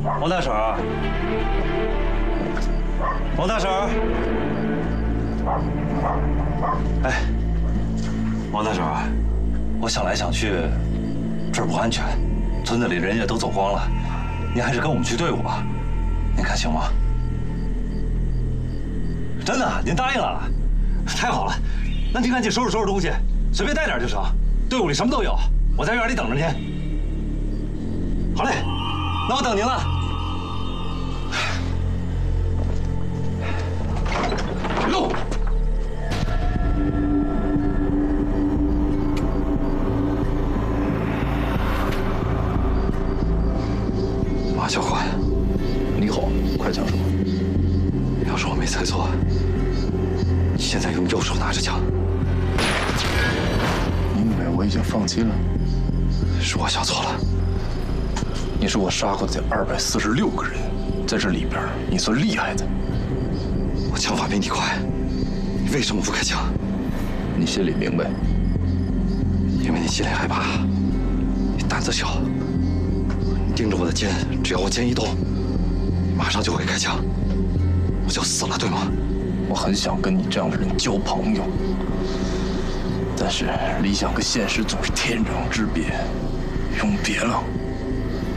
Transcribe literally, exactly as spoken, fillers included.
王大婶儿，王大婶儿，哎，王大婶儿，我想来想去，这儿不安全，村子里人也都走光了，您还是跟我们去队伍吧，您看行吗？真的，您答应了，太好了，那您赶紧收拾收拾东西，随便带点就成，队伍里什么都有，我在院里等着您。好嘞，那我等您了。 路。马教官， 你好，快讲什么？ 要是我没猜错，你现在用右手拿着枪。 你以为我已经放弃了？ 是我想错了。 你是我杀过的二百四十六个人，在这里边你算厉害的。 我枪法比你快，你为什么不开枪？ 你心里明白， 因为你心里害怕，你胆子小，你盯着我的肩，只要我肩一动，你马上就会开枪，我就死了，对吗？ 我很想跟你这样的人交朋友，但是理想跟现实总是天壤之别，永别了。